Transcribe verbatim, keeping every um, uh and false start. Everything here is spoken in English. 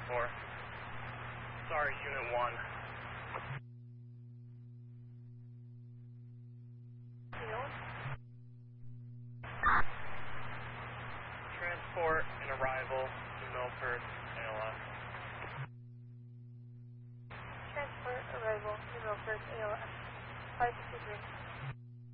four. Sorry, Unit one. Transport and arrival to Milford, A L S. Transport arrival to Milford, A L S. five fifty-three.